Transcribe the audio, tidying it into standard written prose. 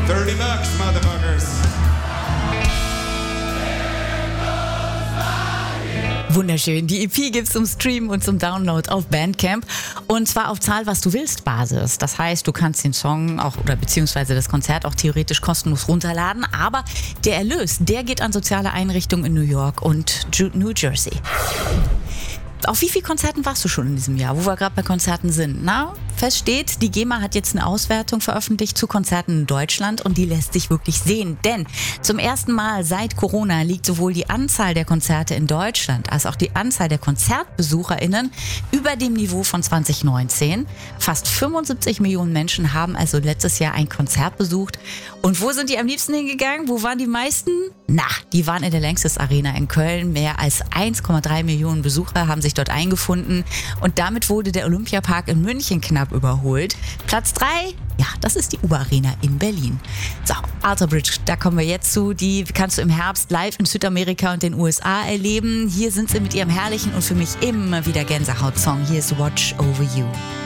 $30, motherfuckers. Wunderschön. Die EP gibt's zum Streamen und zum Download auf Bandcamp. Und zwar auf Zahl was du willst Basis. Das heißt, du kannst den Song auch oder beziehungsweise das Konzert auch theoretisch kostenlos runterladen. Aber der Erlös, der geht an soziale Einrichtungen in New York und New Jersey. Auf wie vielen Konzerten warst du schon in diesem Jahr, wo wir gerade bei Konzerten sind? Na, fest steht, die GEMA hat jetzt eine Auswertung veröffentlicht zu Konzerten in Deutschland und die lässt sich wirklich sehen. Denn zum ersten Mal seit Corona liegt sowohl die Anzahl der Konzerte in Deutschland als auch die Anzahl der KonzertbesucherInnen über dem Niveau von 2019. Fast 75 Millionen Menschen haben also letztes Jahr ein Konzert besucht. Und wo sind die am liebsten hingegangen? Wo waren die meisten? Na, die waren in der Lanxess Arena in Köln. Mehr als 1,3 Millionen Besucher haben sich dort eingefunden. Und damit wurde der Olympiapark in München knapp überholt. Platz 3, ja, das ist die U-Arena in Berlin. So, Alter Bridge, da kommen wir jetzt zu. Die kannst du im Herbst live in Südamerika und den USA erleben. Hier sind sie mit ihrem herrlichen und für mich immer wieder Gänsehaut-Song. Hier ist Watch Over You.